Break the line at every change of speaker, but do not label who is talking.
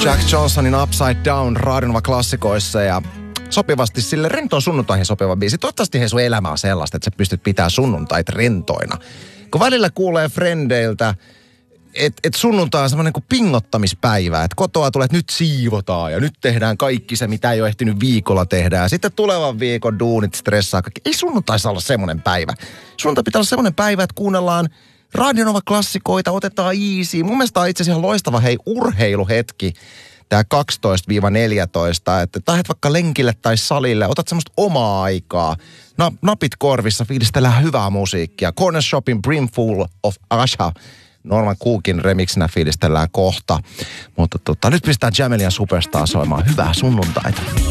Jack Johnsonin Upside Down Radionova klassikoissa ja sopivasti sille rentoon sunnuntaihin sopiva biisi. Toivottavasti he sun elämä on sellaista, että sä pystyt pitämään sunnuntait rentoina. Kun välillä kuulee frendeiltä, että sunnuntai on semmoinen kuin pingottamispäivä, että kotoa tulee, että nyt siivotaan ja nyt tehdään kaikki se, mitä ei ole ehtinyt viikolla tehdä. Ja sitten tulevan viikon duunit stressaa kaikki. Ei sunnuntai saa olla semmoinen päivä. Sunnuntai pitää olla semmoinen päivä, että kuunnellaan Radionova klassikoita, otetaan easy. Mun mielestä on itse asiassa ihan loistava urheiluhetki. Tää 12-14, että lähdet vaikka lenkille tai salille, otat semmoista omaa aikaa. Napit korvissa, fiilistellään hyvää musiikkia. Corner Shopin Brimful of Asha. Norman Cookin remixinä fiilistellään kohta. Mutta nyt pistetään Jamelian Superstar soimaan. Hyvää sunnuntaita.